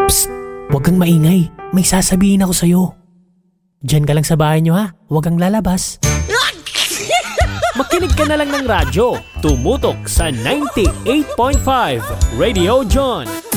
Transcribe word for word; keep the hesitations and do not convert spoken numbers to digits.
Psst! Huwag kang maingay. May sasabihin ako sa'yo. Diyan ka lang sa bahay nyo ha. Huwag kang lalabas. Makinig ka na lang ng radyo. Tumutok sa ninety-eight point five Radio John.